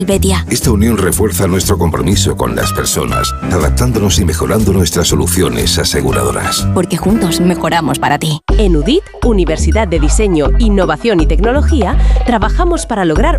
Helvetia. Esta unión refuerza nuestro compromiso con las personas, adaptándonos y mejorando nuestras soluciones aseguradoras. Porque juntos mejoramos para ti. En UDIT, Universidad de Diseño, Innovación y Tecnología, trabajamos para lograr